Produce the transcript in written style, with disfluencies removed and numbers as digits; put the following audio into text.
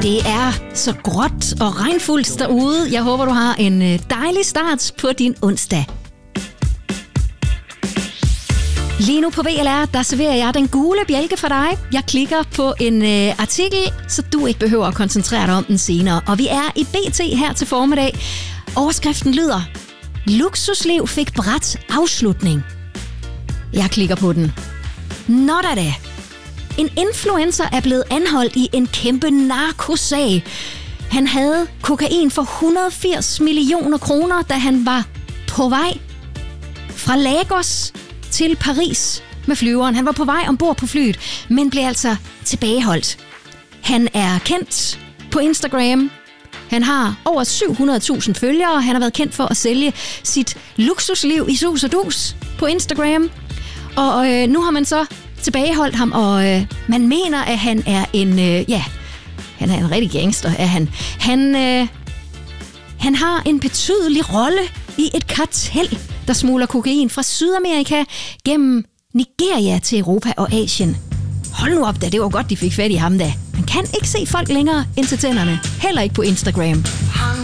Det er så gråt og regnfuldt derude. Jeg håber, du har en dejlig start på din onsdag. Lige nu på VLR, der serverer jeg den gule bjælke for dig. Jeg klikker på en artikel, så du ikke behøver at koncentrere dig om den senere. Og vi er i BT her til formiddag. Overskriften lyder: Luksusliv fik brat afslutning. Jeg klikker på den. Nå da. En influencer er blevet anholdt i en kæmpe narkosag. Han havde kokain for 180 millioner kroner, da han var på vej fra Lagos til Paris med flyveren. Han var på vej ombord på flyet, men blev altså tilbageholdt. Han er kendt på Instagram. Han har over 700.000 følgere. Han har været kendt for at sælge sit luksusliv i sus og dus på Instagram. Og nu har man så tilbageholdt ham, og man mener, at han er han er en rigtig gangster, er han. Han har en betydelig rolle i et kartel, der smugler kokain fra Sydamerika gennem Nigeria til Europa og Asien. Hold nu op da, det var godt, de fik fat i ham da. Man kan ikke se folk længere ind til tænderne. Heller ikke på Instagram.